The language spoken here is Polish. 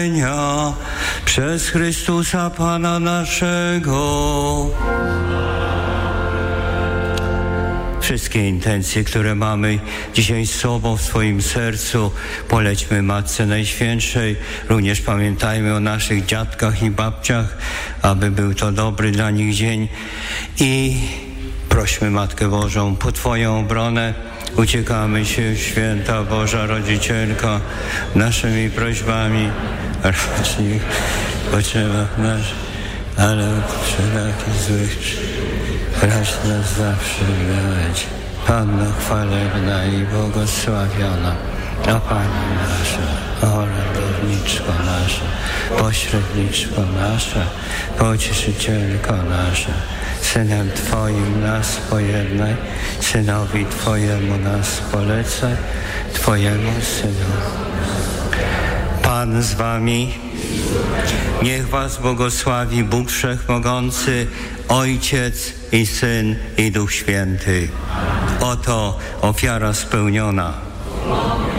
Przez Chrystusa Pana naszego. Wszystkie intencje, które mamy dzisiaj z sobą w swoim sercu, polećmy Matce Najświętszej. Również pamiętajmy o naszych dziadkach i babciach, aby był to dobry dla nich dzień. I prośmy Matkę Bożą, po Twoją obronę uciekamy się, Święta Boża Rodzicielko, naszymi prośbami, rocznych potrzebach naszych, ale od wszelakich złych racz nas zawsze miłować. Panno chwalebna i błogosławiona, o Pani nasza, o radowniczko nasza, pośredniczko nasza, pocieszycielko nasza, Synem Twoim nas pojednaj, Synowi Twojemu nas polecaj, Twojemu Synowi. Pan z Wami, niech Was błogosławi Bóg Wszechmogący, Ojciec i Syn i Duch Święty. Oto ofiara spełniona.